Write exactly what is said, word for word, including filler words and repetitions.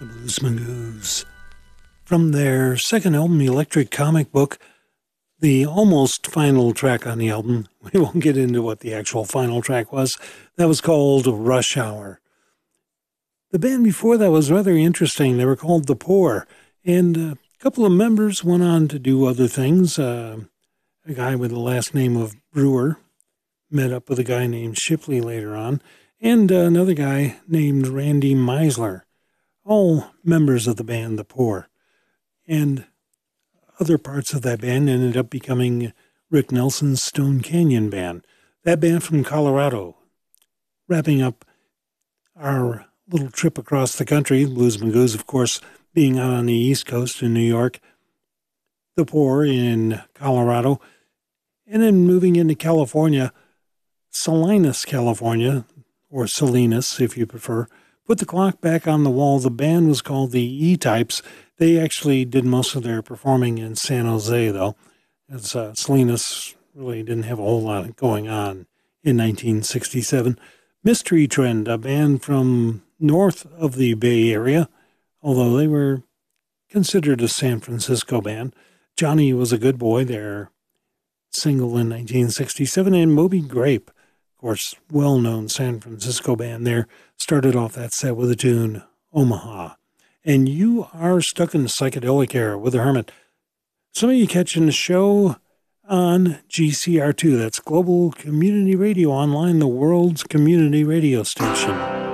the Blues Magoos. From their second album, Electric Comic Book, the almost final track on the album, we won't get into what the actual final track was, that was called Rush Hour. The band before that was rather interesting. They were called The Poor, and a couple of members went on to do other things. Uh, a guy with the last name of Brewer met up with a guy named Shipley later on, and uh, another guy named Randy Meisler, all members of the band The Poor. And other parts of that band ended up becoming Rick Nelson's Stone Canyon Band, that band from Colorado. Wrapping up our little trip across the country, Blues Magoos, of course, being out on the East Coast in New York, The Poor in Colorado, and then moving into California, Salinas, California, or Salinas, if you prefer, put the clock back on the wall. The band was called the E-Types. They actually did most of their performing in San Jose, though, as uh, Salinas really didn't have a whole lot going on in nineteen sixty-seven. Mystery Trend, a band from north of the Bay Area, although they were considered a San Francisco band. Johnny Was a Good Boy, their single in nineteen sixty-seven, and Moby Grape, of course, well-known San Francisco band there, started off that set with the tune Omaha. And you are stuck in the psychedelic era with the Hermit. Some of you catching the show on G C R two. That's Global Community Radio Online, the world's community radio station.